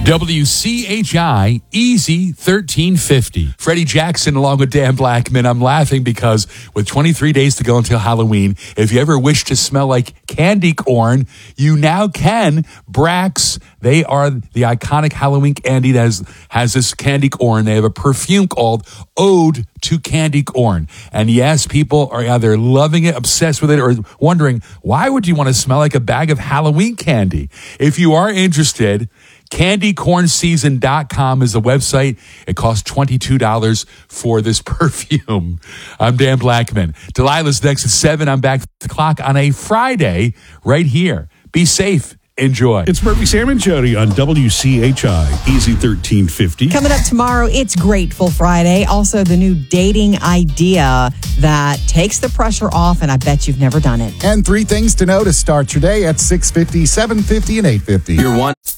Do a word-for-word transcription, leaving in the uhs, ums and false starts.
W C H I Easy thirteen fifty. Freddie Jackson along with Dan Blackman. I'm laughing because with twenty-three days to go until Halloween, if you ever wish to smell like candy corn, you now can. Brax, they are the iconic Halloween candy that has, has this candy corn. They have a perfume called Ode to Candy Corn. And yes, people are either loving it, obsessed with it, or wondering, why would you want to smell like a bag of Halloween candy? If you are interested, candy corn season dot com is the website. It costs twenty-two dollars for this perfume. I'm Dan Blackman. Delilah's next at seven. I'm back at the clock on a Friday right here. Be safe. Enjoy. It's Murphy, Sam, and Jody on W C H I Easy thirteen fifty. Coming up tomorrow, it's Grateful Friday. Also, the new dating idea that takes the pressure off, and I bet you've never done it. And three things to know to start your day at six fifty, seven fifty, and eight fifty. You're one.